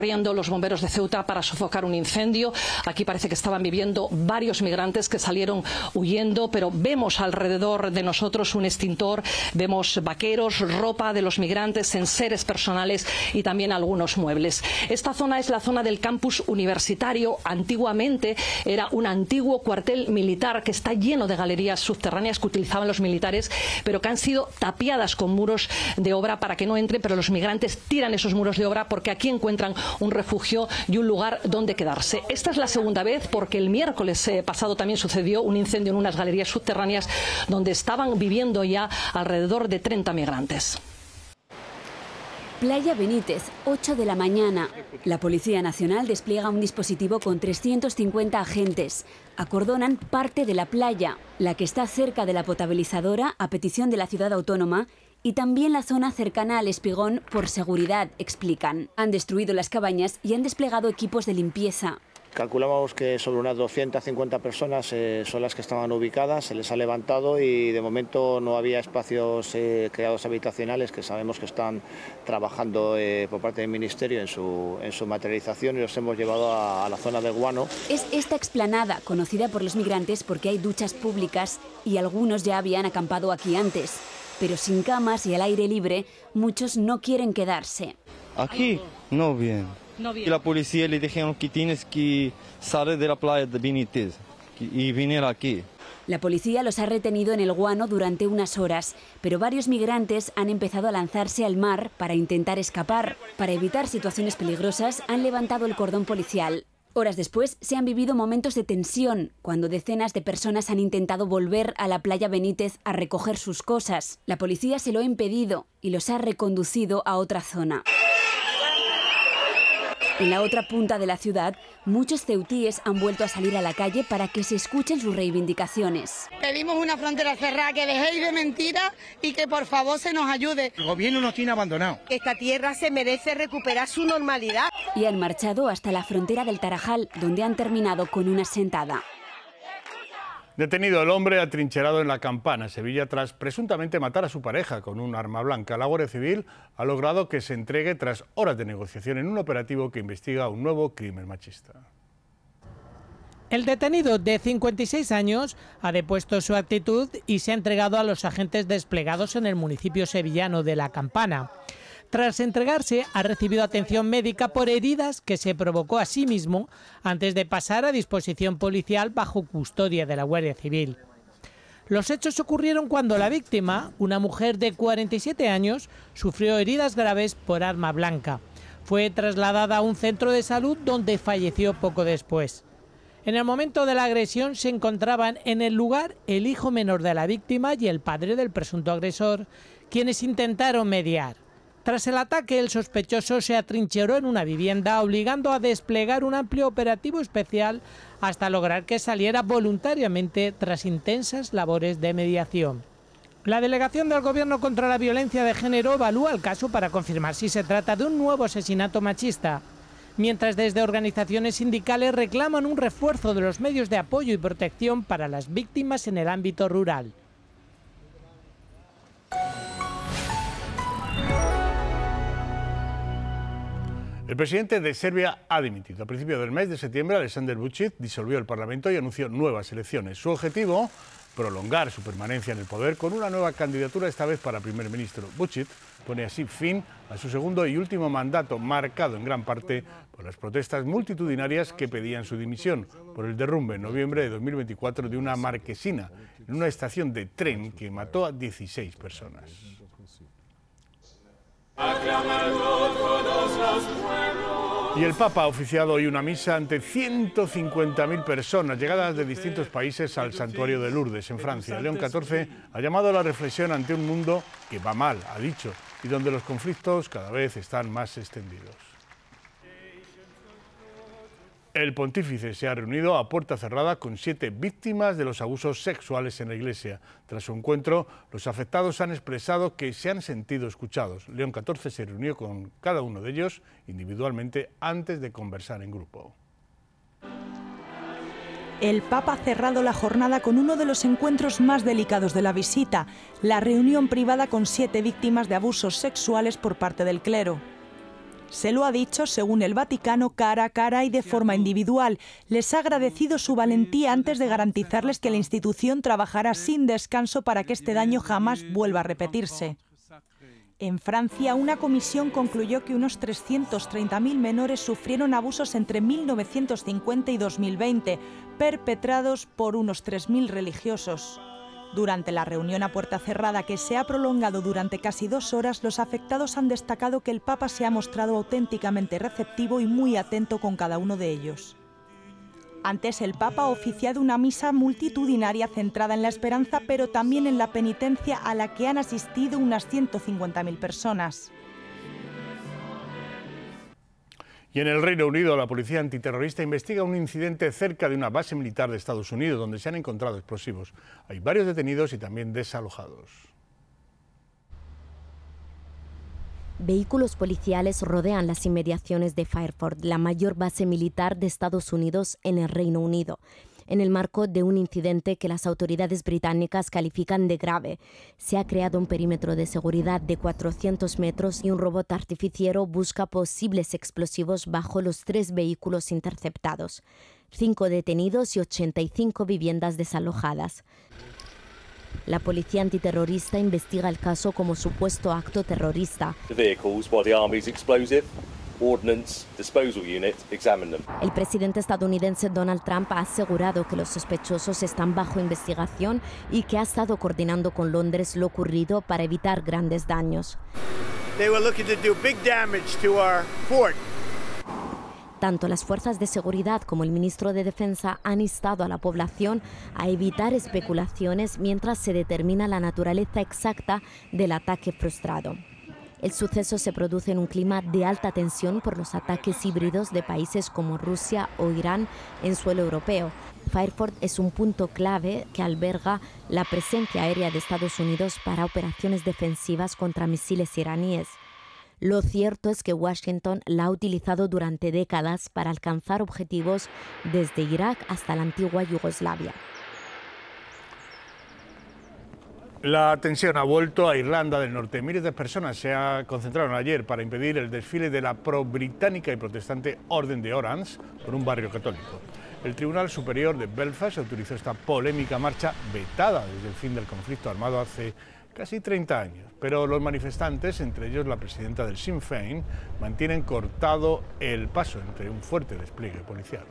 Los bomberos de Ceuta para sofocar un incendio. Aquí parece que estaban viviendo varios migrantes que salieron huyendo, pero vemos alrededor de nosotros un extintor, vemos vaqueros, ropa de los migrantes, enseres personales y también algunos muebles. Esta zona es la zona del campus universitario. Antiguamente era un antiguo cuartel militar que está lleno de galerías subterráneas que utilizaban los militares, pero que han sido tapiadas con muros de obra para que no entren, pero los migrantes tiran esos muros de obra porque aquí encuentran un refugio y un lugar donde quedarse. Esta es la segunda vez porque el miércoles pasado también sucedió un incendio en unas galerías subterráneas donde estaban viviendo ya alrededor de 30 migrantes. Playa Benítez, 8 de la mañana. La Policía Nacional despliega un dispositivo con 350 agentes. Acordonan parte de la playa, la que está cerca de la potabilizadora a petición de la ciudad autónoma, y también la zona cercana al Espigón por seguridad, explican. Han destruido las cabañas y han desplegado equipos de limpieza. Calculamos que sobre unas 250 personas son las que estaban ubicadas, se les ha levantado y de momento no había espacios creados habitacionales que sabemos que están trabajando por parte del Ministerio en su materialización y los hemos llevado a la zona del Guano. Es esta explanada conocida por los migrantes porque hay duchas públicas y algunos ya habían acampado aquí antes. Pero sin camas y al aire libre, muchos no quieren quedarse. Aquí no bien. Y la policía le dijeron que tienes que salir de la playa de Benítez y venir aquí. La policía los ha retenido en el Guano durante unas horas, pero varios migrantes han empezado a lanzarse al mar para intentar escapar. Para evitar situaciones peligrosas, han levantado el cordón policial. Horas después se han vivido momentos de tensión, cuando decenas de personas han intentado volver a la playa Benítez a recoger sus cosas. La policía se lo ha impedido y los ha reconducido a otra zona. En la otra punta de la ciudad, muchos ceutíes han vuelto a salir a la calle para que se escuchen sus reivindicaciones. Pedimos una frontera cerrada, que dejéis de mentiras y que por favor se nos ayude. El gobierno nos tiene abandonados. Esta tierra se merece recuperar su normalidad. Y han marchado hasta la frontera del Tarajal, donde han terminado con una sentada. Detenido el hombre atrincherado en La Campana, Sevilla, tras presuntamente matar a su pareja con un arma blanca. La Guardia Civil ha logrado que se entregue tras horas de negociación en un operativo que investiga un nuevo crimen machista. El detenido, de 56 años, ha depuesto su actitud y se ha entregado a los agentes desplegados en el municipio sevillano de La Campana. Tras entregarse, ha recibido atención médica por heridas que se provocó a sí mismo antes de pasar a disposición policial bajo custodia de la Guardia Civil. Los hechos ocurrieron cuando la víctima, una mujer de 47 años, sufrió heridas graves por arma blanca. Fue trasladada a un centro de salud donde falleció poco después. En el momento de la agresión se encontraban en el lugar el hijo menor de la víctima y el padre del presunto agresor, quienes intentaron mediar. Tras el ataque, el sospechoso se atrincheró en una vivienda, obligando a desplegar un amplio operativo especial hasta lograr que saliera voluntariamente tras intensas labores de mediación. La Delegación del Gobierno contra la Violencia de Género evalúa el caso para confirmar si se trata de un nuevo asesinato machista, mientras desde organizaciones sindicales reclaman un refuerzo de los medios de apoyo y protección para las víctimas en el ámbito rural. El presidente de Serbia ha dimitido. A principios del mes de septiembre, Aleksandar Vučić disolvió el Parlamento y anunció nuevas elecciones. Su objetivo, prolongar su permanencia en el poder con una nueva candidatura, esta vez para primer ministro. Vučić pone así fin a su segundo y último mandato, marcado en gran parte por las protestas multitudinarias que pedían su dimisión por el derrumbe en noviembre de 2024 de una marquesina en una estación de tren que mató a 16 personas. Y el Papa ha oficiado hoy una misa ante 150.000 personas llegadas de distintos países al santuario de Lourdes, en Francia. León XIV ha llamado a la reflexión ante un mundo que va mal, ha dicho, y donde los conflictos cada vez están más extendidos. El pontífice se ha reunido a puerta cerrada con 7 víctimas de los abusos sexuales en la Iglesia. Tras su encuentro, los afectados han expresado que se han sentido escuchados. León XIV se reunió con cada uno de ellos individualmente antes de conversar en grupo. El Papa ha cerrado la jornada con uno de los encuentros más delicados de la visita, la reunión privada con 7 víctimas de abusos sexuales por parte del clero. Se lo ha dicho, según el Vaticano, cara a cara y de forma individual. Les ha agradecido su valentía antes de garantizarles que la institución trabajará sin descanso para que este daño jamás vuelva a repetirse. En Francia, una comisión concluyó que unos 330.000 menores sufrieron abusos entre 1950 y 2020, perpetrados por unos 3.000 religiosos. Durante la reunión a puerta cerrada, que se ha prolongado durante casi 2 horas, los afectados han destacado que el Papa se ha mostrado auténticamente receptivo y muy atento con cada uno de ellos. Antes, el Papa ha oficiado una misa multitudinaria centrada en la esperanza, pero también en la penitencia, a la que han asistido unas 150.000 personas. Y en el Reino Unido, la policía antiterrorista investiga un incidente cerca de una base militar de Estados Unidos, donde se han encontrado explosivos. Hay varios detenidos y también desalojados. Vehículos policiales rodean las inmediaciones de Fairford, la mayor base militar de Estados Unidos en el Reino Unido, en el marco de un incidente que las autoridades británicas califican de grave. Se ha creado un perímetro de seguridad de 400 metros y un robot artificiero busca posibles explosivos bajo los 3 vehículos interceptados. 5 detenidos y 85 viviendas desalojadas. La policía antiterrorista investiga el caso como supuesto acto terrorista. El presidente estadounidense Donald Trump ha asegurado que los sospechosos están bajo investigación y que ha estado coordinando con Londres lo ocurrido para evitar grandes daños. Tanto las fuerzas de seguridad como el ministro de Defensa han instado a la población a evitar especulaciones mientras se determina la naturaleza exacta del ataque frustrado. El suceso se produce en un clima de alta tensión por los ataques híbridos de países como Rusia o Irán en suelo europeo. Fairford es un punto clave que alberga la presencia aérea de Estados Unidos para operaciones defensivas contra misiles iraníes. Lo cierto es que Washington la ha utilizado durante décadas para alcanzar objetivos desde Irak hasta la antigua Yugoslavia. La tensión ha vuelto a Irlanda del Norte. Miles de personas se concentraron ayer para impedir el desfile de la pro-británica y protestante Orden de Orange por un barrio católico. El Tribunal Superior de Belfast autorizó esta polémica marcha vetada desde el fin del conflicto armado hace casi 30 años. Pero los manifestantes, entre ellos la presidenta del Sinn Féin, mantienen cortado el paso entre un fuerte despliegue policial.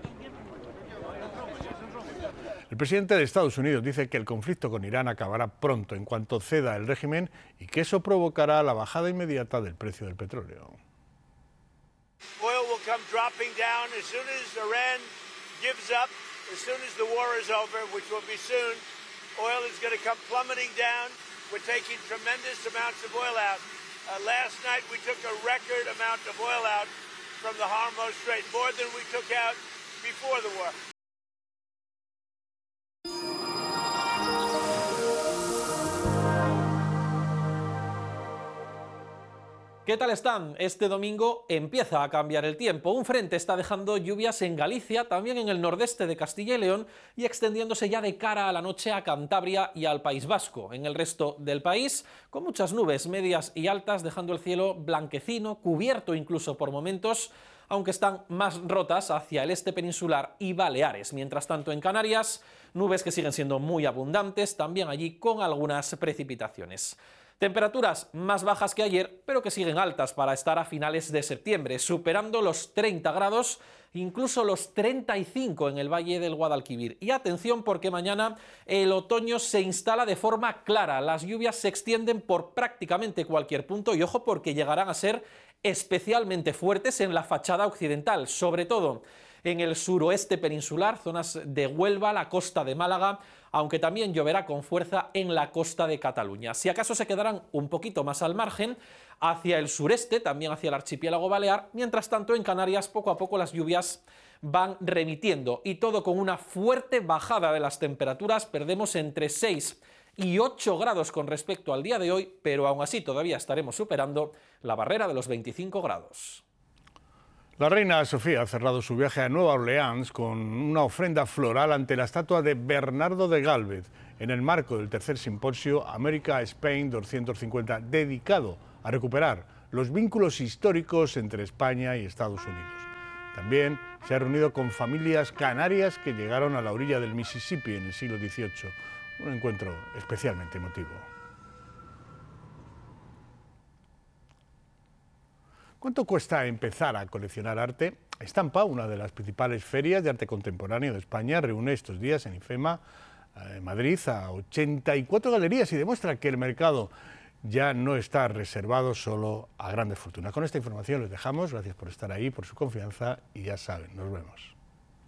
El presidente de Estados Unidos dice que el conflicto con Irán acabará pronto en cuanto ceda el régimen y que eso provocará la bajada inmediata del precio del petróleo. Oil will come dropping down as soon as Iran gives up, as soon as the war is over, which will be soon. Oil is going to come plummeting down. We're taking tremendous amounts of oil out. Last night we took a record amount of oil out from the Hormuz Strait, more than we took out before the war. ¿Qué tal están? Este domingo empieza a cambiar el tiempo. Un frente está dejando lluvias en Galicia, también en el nordeste de Castilla y León y extendiéndose ya de cara a la noche a Cantabria y al País Vasco. En el resto del país, con muchas nubes medias y altas, dejando el cielo blanquecino, cubierto incluso por momentos, aunque están más rotas hacia el este peninsular y Baleares. Mientras tanto, en Canarias, nubes que siguen siendo muy abundantes, también allí con algunas precipitaciones. Temperaturas más bajas que ayer, pero que siguen altas para estar a finales de septiembre, superando los 30 grados, incluso los 35 en el Valle del Guadalquivir. Y atención, porque mañana el otoño se instala de forma clara. Las lluvias se extienden por prácticamente cualquier punto y ojo, porque llegarán a ser especialmente fuertes en la fachada occidental, sobre todo en el suroeste peninsular, zonas de Huelva, la costa de Málaga, aunque también lloverá con fuerza en la costa de Cataluña. Si acaso se quedarán un poquito más al margen, hacia el sureste, también hacia el archipiélago balear. Mientras tanto, en Canarias, poco a poco las lluvias van remitiendo y todo con una fuerte bajada de las temperaturas. Perdemos entre 6 y 8 grados con respecto al día de hoy, pero aún así todavía estaremos superando la barrera de los 25 grados. La reina Sofía ha cerrado su viaje a Nueva Orleans con una ofrenda floral ante la estatua de Bernardo de Gálvez, en el marco del tercer simposio America Spain 250, dedicado a recuperar los vínculos históricos entre España y Estados Unidos. También se ha reunido con familias canarias que llegaron a la orilla del Mississippi en el siglo XVIII. Un encuentro especialmente emotivo. ¿Cuánto cuesta empezar a coleccionar arte? Estampa, una de las principales ferias de arte contemporáneo de España, reúne estos días en IFEMA, en Madrid, a 84 galerías y demuestra que el mercado ya no está reservado solo a grandes fortunas. Con esta información les dejamos. Gracias por estar ahí, por su confianza y ya saben, nos vemos.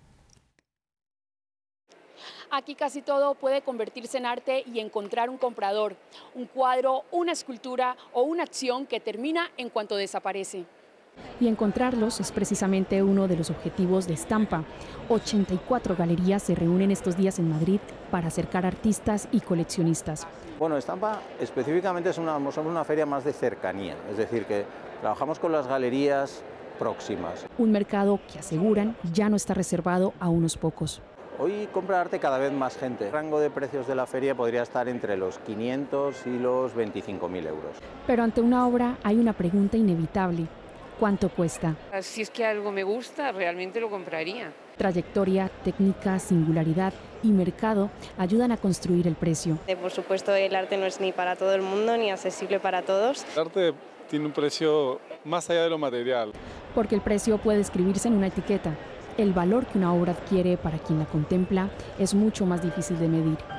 Aquí casi todo puede convertirse en arte y encontrar un comprador, un cuadro, una escultura o una acción que termina en cuanto desaparece. Y encontrarlos es precisamente uno de los objetivos de Estampa. 84 galerías se reúnen estos días en Madrid para acercar artistas y coleccionistas. Bueno, Estampa específicamente somos una feria más de cercanía, es decir, que trabajamos con las galerías próximas. Un mercado que aseguran ya no está reservado a unos pocos. Hoy compra arte cada vez más gente. El rango de precios de la feria podría estar entre los 500 y los 25.000 euros. Pero ante una obra hay una pregunta inevitable. ¿Cuánto cuesta? Si es que algo me gusta, realmente lo compraría. Trayectoria, técnica, singularidad y mercado ayudan a construir el precio. Por supuesto, el arte no es ni para todo el mundo ni accesible para todos. El arte tiene un precio más allá de lo material. Porque el precio puede escribirse en una etiqueta. El valor que una obra adquiere para quien la contempla es mucho más difícil de medir.